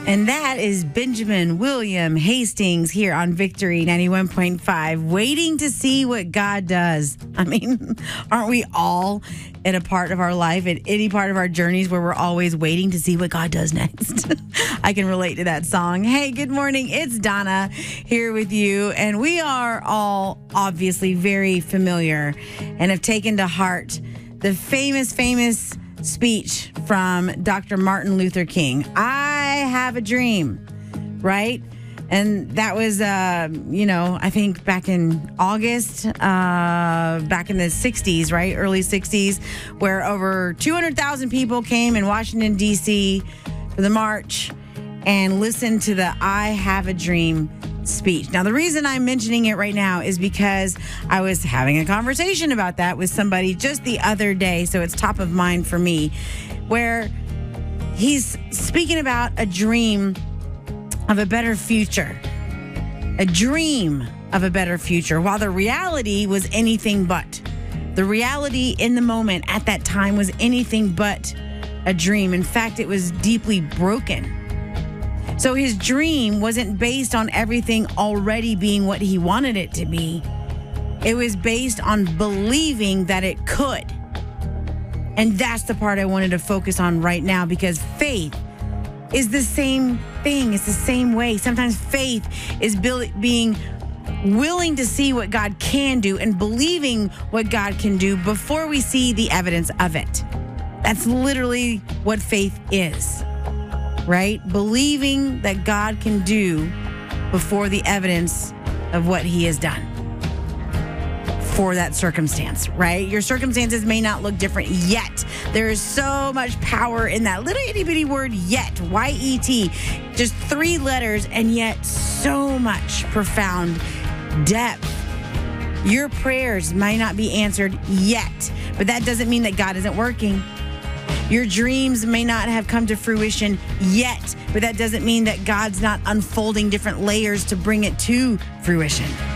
And that is Benjamin William Hastings here on Victory 91.5, waiting to see what God does. I mean, aren't we all in a part of our life, at any part of our journeys where we're always waiting to see what God does next? I can relate to that song. Hey, good morning. It's Donna here with you. And we are all obviously very familiar and have taken to heart the famous speech from Dr. Martin Luther King. I have a dream, right? And that was, I think back in August, back in the 60s, right? Early 60s, where over 200,000 people came in Washington, D.C. for the march and listened to the I Have a Dream speech. Now, the reason I'm mentioning it right now is because I was having a conversation about that with somebody just the other day, so it's top of mind for me, where he's speaking about a dream of a better future. A dream of a better future, while the reality was anything but. The reality in the moment at that time was anything but a dream. In fact, it was deeply broken. So his dream wasn't based on everything already being what he wanted it to be. It was based on believing that it could. And that's the part I wanted to focus on right now, because faith is the same thing. It's the same way. Sometimes faith is being willing to see what God can do and believing what God can do before we see the evidence of it. That's literally what faith is. Right? Believing that God can do before the evidence of what he has done for that circumstance, right? Your circumstances may not look different yet. There is so much power in that little itty bitty word yet, Y-E-T, just 3 letters, and yet so much profound depth. Your prayers might not be answered yet, but that doesn't mean that God isn't working. Your dreams may not have come to fruition yet, but that doesn't mean that God's not unfolding different layers to bring it to fruition.